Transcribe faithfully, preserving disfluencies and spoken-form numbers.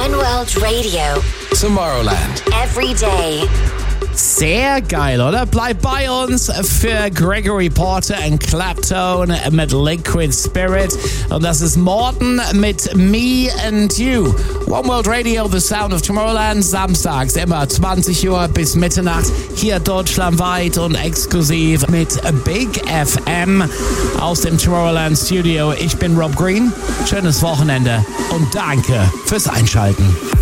One World Radio. Tomorrowland. Every day. Sehr geil, oder? Bleib bei uns für Gregory Porter und Claptone mit Liquid Spirit. Und das ist Morten mit Me and You. One World Radio, The Sound of Tomorrowland. Samstags immer zwanzig Uhr bis Mitternacht. Hier deutschlandweit und exklusiv mit Big F M aus dem Tomorrowland Studio. Ich bin Rob Green. Schönes Wochenende und danke fürs Einschalten.